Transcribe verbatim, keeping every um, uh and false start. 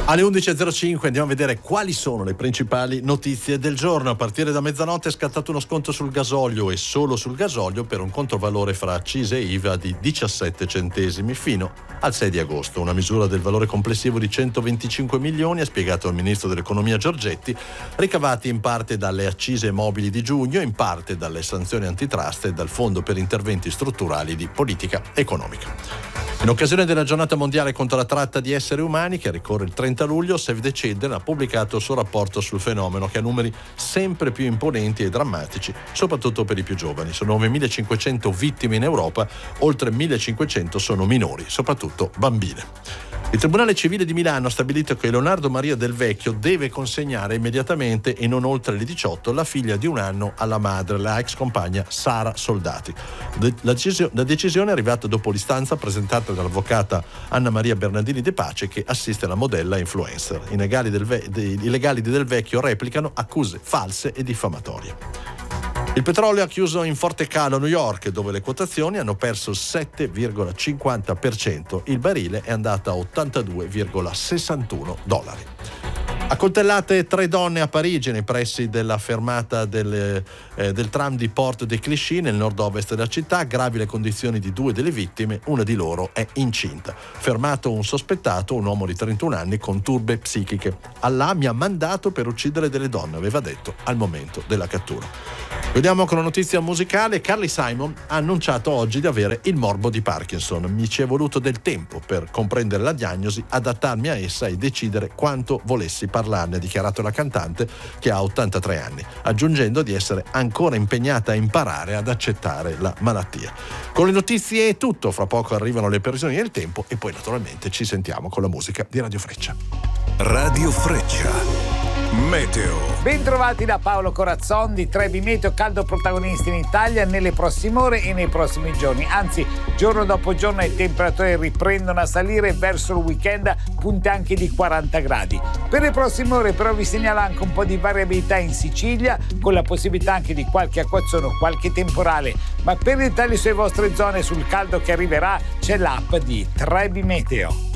Alle undici e zero cinque andiamo a vedere quali sono le principali notizie del giorno. A partire da mezzanotte è scattato uno sconto sul gasolio e solo sul gasolio per un controvalore fra accise e I V A di diciassette centesimi fino al sei di agosto. Una misura del valore complessivo di centoventicinque milioni, ha spiegato il ministro dell'economia Giorgetti, ricavati in parte dalle accise mobili di giugno, in parte dalle sanzioni antitrust e dal Fondo per interventi strutturali di politica economica. In occasione della giornata mondiale contro la tratta di esseri umani, che ricorre il trenta luglio, Save the Children ha pubblicato il suo rapporto sul fenomeno, che ha numeri sempre più imponenti e drammatici, soprattutto per i più giovani. Sono novemilacinquecento vittime in Europa, oltre millecinquecento sono minori, soprattutto bambine. Il Tribunale Civile di Milano ha stabilito che Leonardo Maria Del Vecchio deve consegnare immediatamente e non oltre le diciotto la figlia di un anno alla madre, la ex compagna Sara Soldati. La decisione è arrivata dopo l'istanza presentata dall'avvocata Anna Maria Bernardini De Pace, che assiste la modella influencer. I legali, del Ve- I legali di Del Vecchio replicano accuse false e diffamatorie. Il petrolio ha chiuso in forte calo a New York, dove le quotazioni hanno perso il sette virgola cinquanta per cento. Il barile è andato a ottantadue virgola sessantuno dollari. Accoltellate tre donne a Parigi, nei pressi della fermata del, eh, del tram di Porte de Clichy, nel nord-ovest della città. Gravi le condizioni di due delle vittime, una di loro è incinta. Fermato un sospettato, un uomo di trentuno anni con turbe psichiche. Allah mi ha mandato per uccidere delle donne, aveva detto al momento della cattura. Vediamo con una notizia musicale. Carly Simon ha annunciato oggi di avere il morbo di Parkinson. Mi ci è voluto del tempo per comprendere la diagnosi, adattarmi a essa e decidere quanto volessi parlarne, ha dichiarato la cantante, che ha ottantatré anni, aggiungendo di essere ancora impegnata a imparare ad accettare la malattia. Con le notizie è tutto, fra poco arrivano le previsioni del tempo e poi naturalmente ci sentiamo con la musica di Radio Freccia. Radio Freccia. Meteo. Bentrovati da Paolo Corazzon di Trebi Meteo, caldo protagonista in Italia nelle prossime ore e nei prossimi giorni. Anzi, giorno dopo giorno le temperature riprendono a salire, verso il weekend punte anche di quaranta gradi. Per le prossime ore però vi segnalo anche un po' di variabilità in Sicilia, con la possibilità anche di qualche acquazzone o qualche temporale. Ma per dettagli sulle vostre zone, sul caldo che arriverà, c'è l'app di Trebi Meteo.